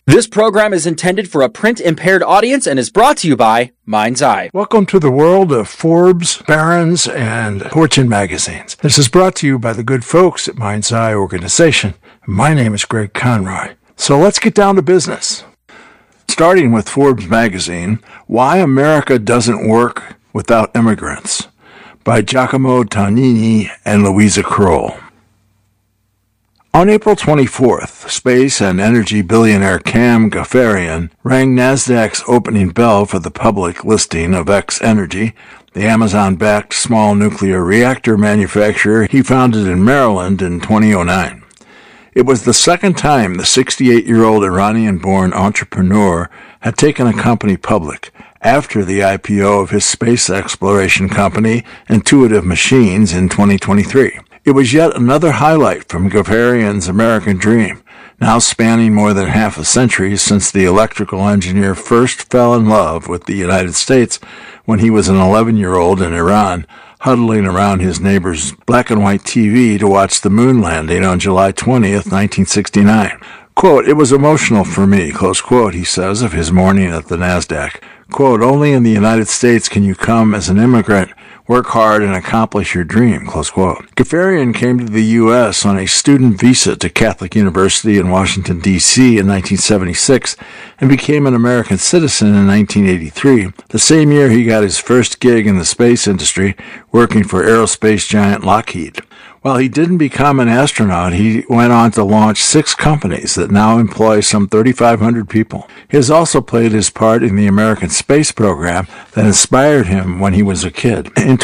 This program is intended for a print-impaired audience and is brought to you by Mind's Eye. Welcome to the world of Forbes, Barron's, and Fortune magazines. This is brought to you by the good folks at Mind's Eye organization. My name is Greg Conroy. So let's get down to business. Starting with Forbes magazine, Why America Doesn't Work Without Immigrants by Giacomo Tonini and Louisa Kroll. On April 24th, space and energy billionaire Cam Ghaffarian rang NASDAQ's opening bell for the public listing of X Energy, the Amazon-backed small nuclear reactor manufacturer he founded in Maryland in 2009. It was the second time the 68-year-old Iranian-born entrepreneur had taken a company public after the IPO of his space exploration company, Intuitive Machines, in 2023. It was yet another highlight from Ghaffarian's American dream, now spanning more than half a century since the electrical engineer first fell in love with the United States when he was an 11-year-old in Iran, huddling around his neighbor's black and white TV to watch the moon landing on July 20th, 1969. Quote, "It was emotional for me," close quote, he says of his morning at the NASDAQ. Quote, "Only in the United States can you come as an immigrant, work hard, and accomplish your dream," close quote. Ghaffarian came to the U.S. on a student visa to Catholic University in Washington, D.C. in 1976 and became an American citizen in 1983, the same year he got his first gig in the space industry, working for aerospace giant Lockheed. While he didn't become an astronaut, he went on to launch 6 companies that now employ some 3,500 people. He has also played his part in the American space program that inspired him when he was a kid. In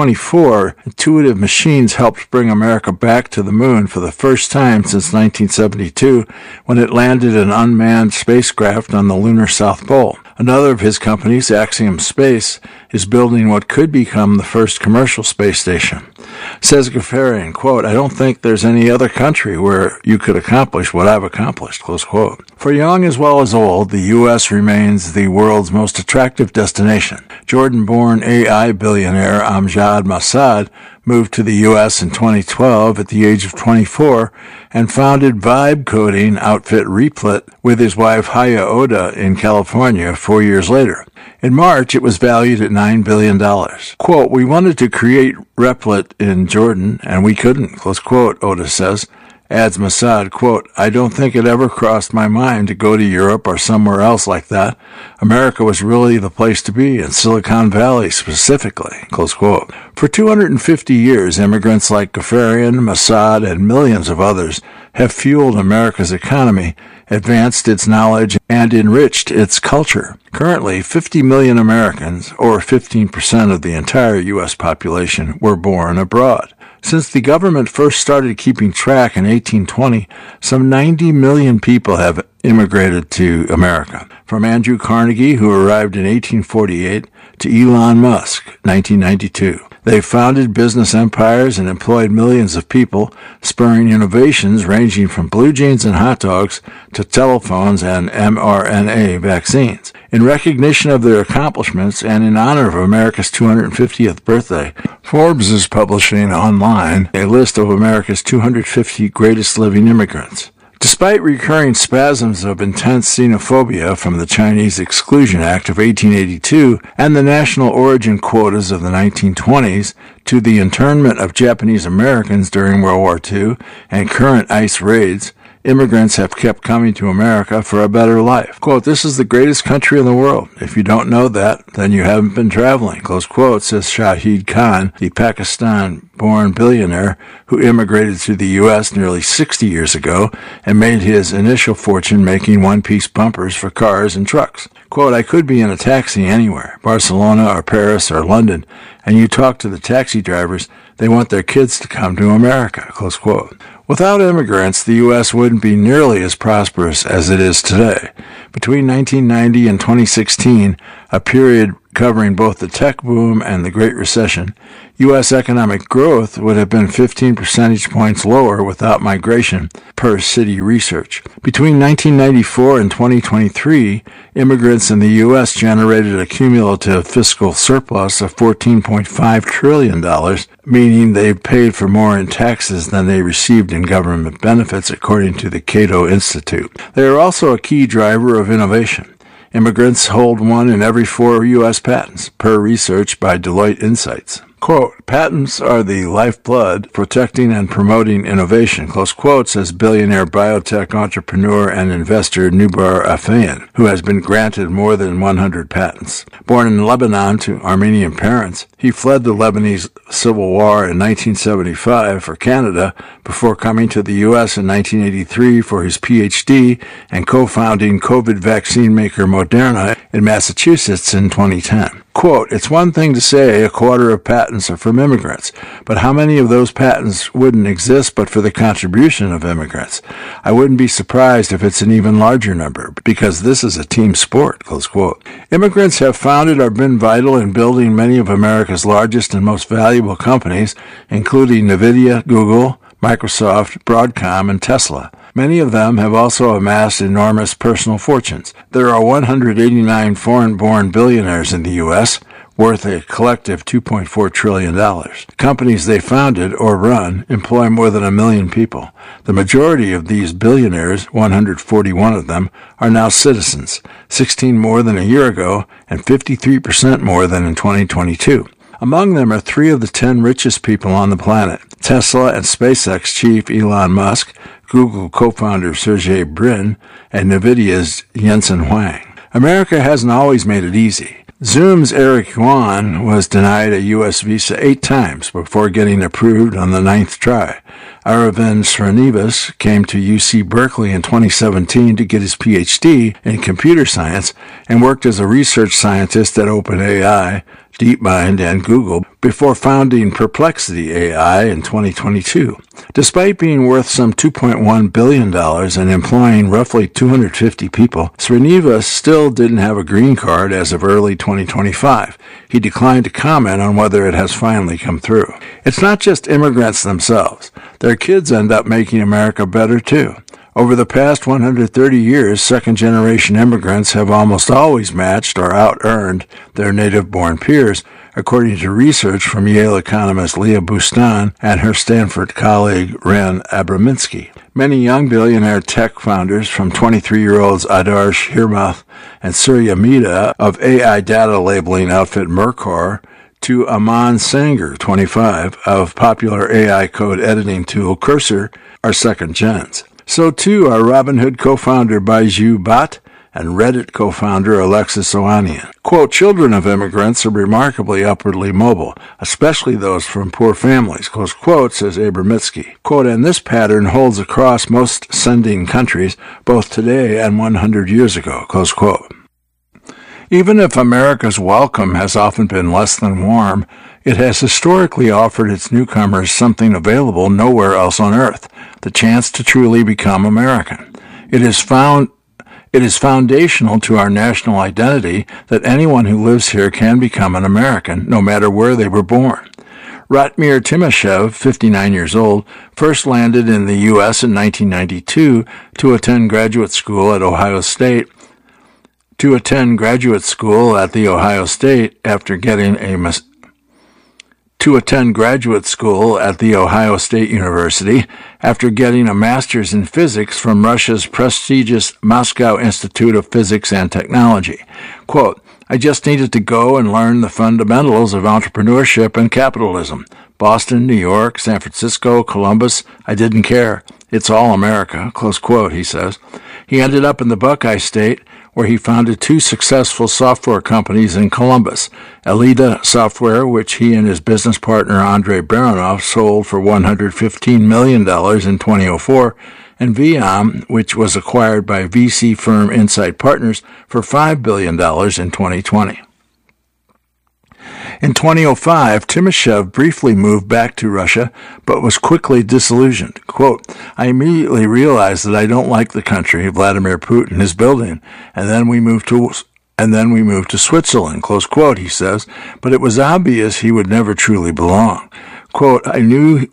2024, Intuitive Machines helped bring America back to the moon for the first time since 1972, when it landed an unmanned spacecraft on the lunar South Pole. Another of his companies, Axiom Space, is building what could become the first commercial space station. Says Ghaffarian, quote, "I don't think there's any other country where you could accomplish what I've accomplished," close quote. For young as well as old, the U.S. remains the world's most attractive destination. Jordan-born AI billionaire Amjad Masad moved to the U.S. in 2012 at the age of 24 and founded vibe coding outfit Replit with his wife Haya Oda in California 4 years later. In March, it was valued at $9 billion. Quote, "We wanted to create Replit in Jordan, and we couldn't," close quote, Oda says. Adds Masad, quote, "I don't think it ever crossed my mind to go to Europe or somewhere else like that. America was really the place to be, in Silicon Valley specifically," close quote. For 250 years, immigrants like Ghaffarian, Masad, and millions of others have fueled America's economy, advanced its knowledge, and enriched its culture. Currently, 50 million Americans, or 15% of the entire U.S. population, were born abroad. Since the government first started keeping track in 1820, some 90 million people have immigrated to America. From Andrew Carnegie, who arrived in 1848, to Elon Musk, 1992. They founded business empires and employed millions of people, spurring innovations ranging from blue jeans and hot dogs to telephones and mRNA vaccines. In recognition of their accomplishments and in honor of America's 250th birthday, Forbes is publishing online a list of America's 250 greatest living immigrants. Despite recurring spasms of intense xenophobia from the Chinese Exclusion Act of 1882 and the national origin quotas of the 1920s to the internment of Japanese Americans during World War II and current ICE raids, immigrants have kept coming to America for a better life. Quote, "This is the greatest country in the world. If you don't know that, then you haven't been traveling," close quote, says Shahid Khan, the Pakistan-born billionaire who immigrated to the U.S. nearly 60 years ago and made his initial fortune making one-piece bumpers for cars and trucks. Quote, "I could be in a taxi anywhere, Barcelona or Paris or London, and you talk to the taxi drivers, they want their kids to come to America," close quote. Without immigrants, the U.S. wouldn't be nearly as prosperous as it is today. Between 1990 and 2016, a period covering both the tech boom and the Great Recession, U.S. economic growth would have been 15 percentage points lower without migration, per Citi Research. Between 1994 and 2023, immigrants in the U.S. generated a cumulative fiscal surplus of $14.5 trillion, meaning they paid for more in taxes than they received in government benefits, according to the Cato Institute. They are also a key driver of innovation. Immigrants hold 1 in every 4 U.S. patents, per research by Deloitte Insights. Quote, patents are the lifeblood protecting and promoting innovation, close quote, says billionaire biotech entrepreneur and investor Noubar Afeyan, who has been granted more than 100 patents. Born in Lebanon to Armenian parents, he fled the Lebanese Civil War in 1975 for Canada before coming to the U.S. in 1983 for his Ph.D. and co-founding COVID vaccine maker Moderna in Massachusetts in 2010. Quote, it's one thing to say a quarter of patents are from immigrants, but how many of those patents wouldn't exist but for the contribution of immigrants? I wouldn't be surprised if it's an even larger number, because this is a team sport, close quote. Immigrants have founded or been vital in building many of America's largest and most valuable companies, including NVIDIA, Google, Microsoft, Broadcom, and Tesla. Many of them have also amassed enormous personal fortunes. There are 189 foreign-born billionaires in the U.S., worth a collective $2.4 trillion. Companies they founded or run employ more than 1 million people. The majority of these billionaires, 141 of them, are now citizens, 16 more than a year ago and 53% more than in 2022. Among them are 3 of the 10 richest people on the planet: Tesla and SpaceX chief Elon Musk, Google co-founder Sergey Brin, and NVIDIA's Jensen Huang. America hasn't always made it easy. Zoom's Eric Yuan was denied a U.S. visa 8 times before getting approved on the 9th try. Aravind Srinivas came to UC Berkeley in 2017 to get his Ph.D. in computer science and worked as a research scientist at OpenAI, DeepMind, and Google before founding Perplexity AI in 2022. Despite being worth some $2.1 billion and employing roughly 250 people, Srinivas still didn't have a green card as of early 2025. He declined to comment on whether it has finally come through. It's not just immigrants themselves. Their kids end up making America better too. Over the past 130 years, second-generation immigrants have almost always matched or out-earned their native-born peers, according to research from Yale economist Leah Boustan and her Stanford colleague Ran Abraminsky. Many young billionaire tech founders, from 23-year-olds Adarsh Hirmath and Surya Mida of AI data labeling outfit Mercor, to Aman Sanger, 25, of popular AI code editing tool Cursor, are second gens. So too are Robinhood co-founder Baiju Bhatt and Reddit co-founder Alexis Ohanian. Quote, children of immigrants are remarkably upwardly mobile, especially those from poor families, close quote, says Abramitsky. Quote, and this pattern holds across most sending countries, both today and 100 years ago, close quote. Even if America's welcome has often been less than warm, it has historically offered its newcomers something available nowhere else on earth, the chance to truly become American. It is foundational to our national identity that anyone who lives here can become an American, no matter where they were born. Ratmir Timoshev, 59 years old, first landed in the U.S. in 1992 to attend graduate school at the Ohio State University after getting a master's in physics from Russia's prestigious Moscow Institute of Physics and Technology. Quote, I just needed to go and learn the fundamentals of entrepreneurship and capitalism. Boston, New York, San Francisco, Columbus, I didn't care. It's all America, close quote, he says. He ended up in the Buckeye State, where he founded 2 successful software companies in Columbus, Elida Software, which he and his business partner Andrei Baranov sold for $115 million in 2004, and Viam, which was acquired by VC firm Insight Partners for $5 billion in 2020. In 2005, Timoshev briefly moved back to Russia, but was quickly disillusioned. Quote, I immediately realized that I don't like the country Vladimir Putin is building, and then we moved to and then we moved to Switzerland, close quote, he says, but it was obvious he would never truly belong. Quote, I knew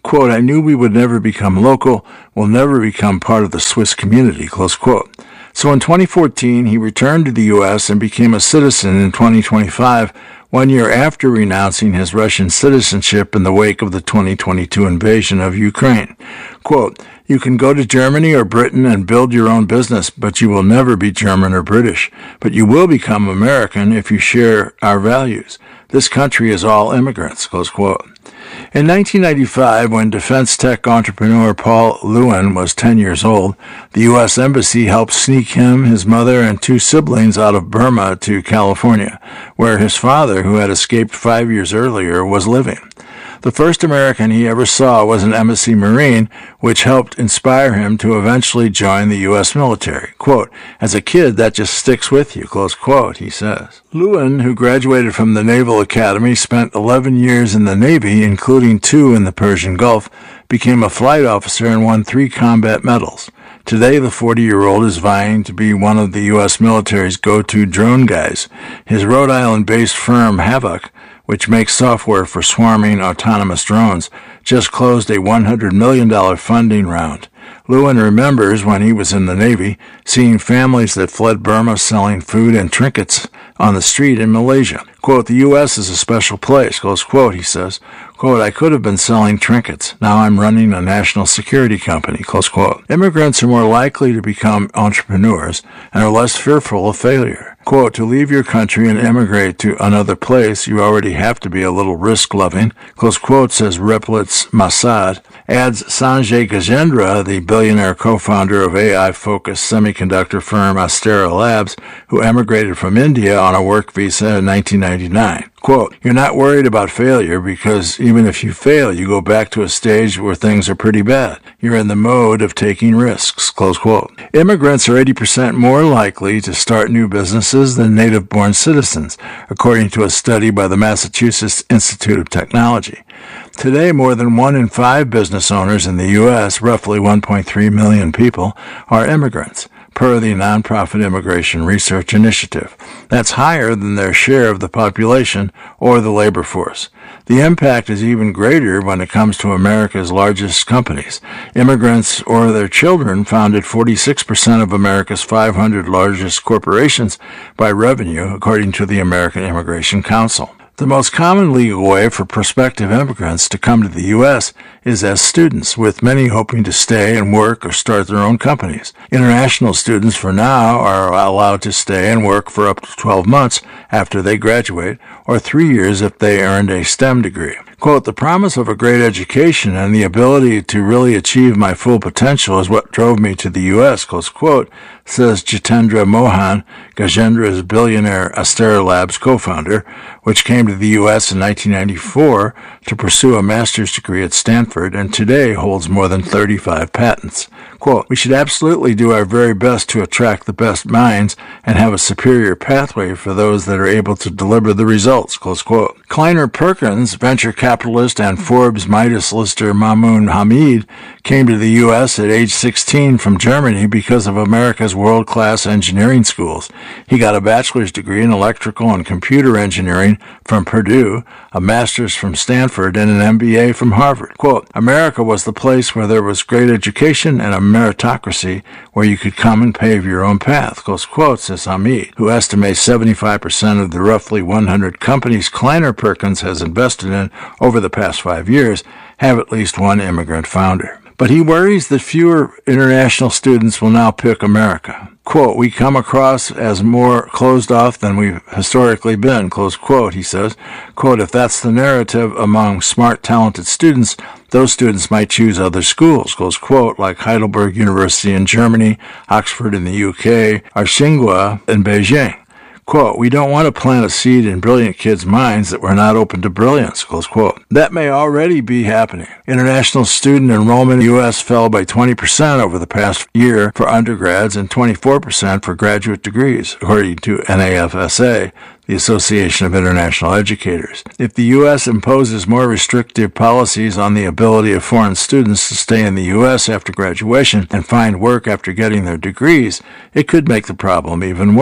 we would never become local, will never become part of the Swiss community, close quote. So in 2014, he returned to the U.S. and became a citizen in 2025, 1 year after renouncing his Russian citizenship in the wake of the 2022 invasion of Ukraine. Quote, you can go to Germany or Britain and build your own business, but you will never be German or British. But you will become American if you share our values. This country is all immigrants, close quote. In 1995, when defense tech entrepreneur Paul Lewin was 10 years old, the U.S. Embassy helped sneak him, his mother, and 2 siblings out of Burma to California, where his father, who had escaped 5 years earlier, was living. The first American he ever saw was an embassy Marine, which helped inspire him to eventually join the U.S. military. Quote, as a kid, that just sticks with you, close quote, he says. Lewin, who graduated from the Naval Academy, spent 11 years in the Navy, including 2 in the Persian Gulf, became a flight officer and won 3 combat medals. Today, the 40-year-old is vying to be one of the U.S. military's go-to drone guys. His Rhode Island-based firm, Havoc, which makes software for swarming autonomous drones, just closed a $100 million funding round. Lewin remembers when he was in the Navy, seeing families that fled Burma selling food and trinkets on the street in Malaysia. Quote, the U.S. is a special place, close quote, he says. Quote, I could have been selling trinkets. Now I'm running a national security company, close quote. Immigrants are more likely to become entrepreneurs and are less fearful of failure. Quote, to leave your country and emigrate to another place, you already have to be a little risk-loving, close quote, says Riplit's Masad. Adds Sanjay Gajendra, the billionaire co-founder of AI-focused semiconductor firm Astera Labs, who emigrated from India on a work visa in 1999. Quote, you're not worried about failure because even if you fail, you go back to a stage where things are pretty bad. You're in the mode of taking risks, close quote. Immigrants are 80% more likely to start new businesses than native-born citizens, according to a study by the Massachusetts Institute of Technology. Today, more than 1 in 5 business owners in the U.S., roughly 1.3 million people, are immigrants, per the Nonprofit Immigration Research Initiative. That's higher than their share of the population or the labor force. The impact is even greater when it comes to America's largest companies. Immigrants or their children founded 46% of America's 500 largest corporations by revenue, according to the American Immigration Council. The most common legal way for prospective immigrants to come to the U.S. is as students, with many hoping to stay and work or start their own companies. International students for now are allowed to stay and work for up to 12 months after they graduate, or 3 years if they earned a STEM degree. Quote, the promise of a great education and the ability to really achieve my full potential is what drove me to the U.S., close quote, says Jitendra Mohan, Gajendra's billionaire Astera Labs co-founder, which came to the U.S. in 1994 to pursue a master's degree at Stanford and today holds more than 35 patents. Quote, we should absolutely do our very best to attract the best minds and have a superior pathway for those that are able to deliver the results, close quote. Kleiner Perkins, venture capitalist and Forbes Midas lister Mamoun Hamid, came to the U.S. at age 16 from Germany because of America's world-class engineering schools. He got a bachelor's degree in electrical and computer engineering from Purdue, a master's from Stanford, and an MBA from Harvard. Quote, America was the place where there was great education and a meritocracy where you could come and pave your own path, close quote, says Hamid, who estimates 75% of the roughly 100 companies Kleiner Perkins has invested in over the past 5 years have at least one immigrant founder. But he worries that fewer international students will now pick America. Quote, we come across as more closed off than we've historically been, close quote, he says. Quote, if that's the narrative among smart, talented students, those students might choose other schools, close quote, like Heidelberg University in Germany, Oxford in the UK, or Tsinghua in Beijing. Quote, we don't want to plant a seed in brilliant kids' minds that we're not open to brilliance, close quote. That may already be happening. International student enrollment in the U.S. fell by 20% over the past year for undergrads and 24% for graduate degrees, according to NAFSA, the Association of International Educators. If the U.S. imposes more restrictive policies on the ability of foreign students to stay in the U.S. after graduation and find work after getting their degrees, it could make the problem even worse.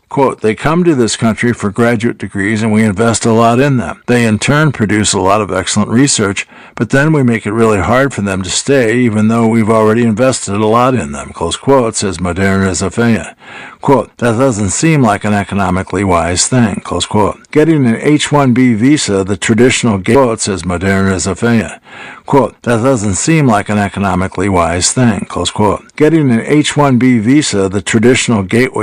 Quote, they come to this country for graduate degrees and we invest a lot in them. They in turn produce a lot of excellent research, but then we make it really hard for them to stay even though we've already invested a lot in them, close quote, says Moderna Zafea. Quote, that doesn't seem like an economically wise thing, close quote. Getting an H-1B visa, the traditional quote, says Moderna Zafea. Quote, that doesn't seem like an economically wise thing, close quote. Getting an H-1B visa, the traditional gateway